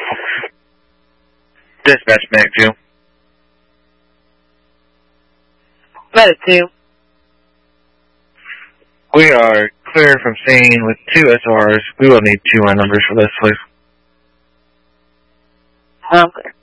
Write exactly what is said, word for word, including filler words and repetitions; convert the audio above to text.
Dispatch Medic two. Medic two. We are clear from scene with two S O Rs. We will need two line numbers for this, please. I'm clear.